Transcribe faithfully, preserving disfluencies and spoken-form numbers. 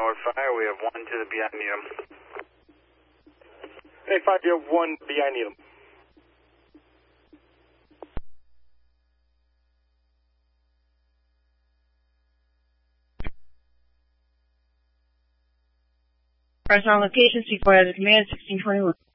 North Fire, we have one to the B, I need him. Hey, five, you have one B, I need him. Press on location, C four has a command, sixteen twenty-one.